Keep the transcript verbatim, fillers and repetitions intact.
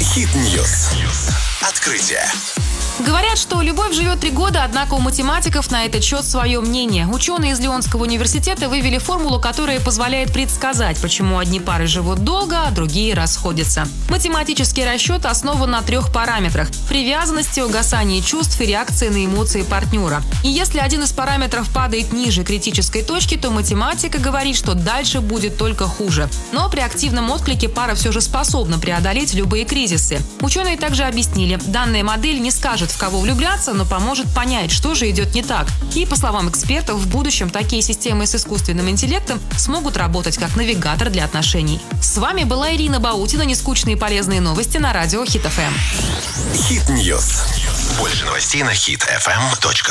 Хит-ньюс. Открытие. Говорят, что любовь живет три года, однако у математиков на этот счет свое мнение. Ученые из Лионского университета вывели формулу, которая позволяет предсказать, почему одни пары живут долго, а другие расходятся. Математический расчет основан на трех параметрах – привязанности, угасании чувств и реакции на эмоции партнера. И если один из параметров падает ниже критической точки, то математика говорит, что дальше будет только хуже. Но при активном отклике пара все же способна преодолеть любые кризисы. Ученые также объяснили, данная модель не скажет, в кого влюбляться, но поможет понять, что же идет не так. И, по словам экспертов, в будущем такие системы с искусственным интеллектом смогут работать как навигатор для отношений. С вами была Ирина Баутина. Нескучные и полезные новости на радио Хит эф эм. Хит-ньюс. Больше новостей на хит эф эм точка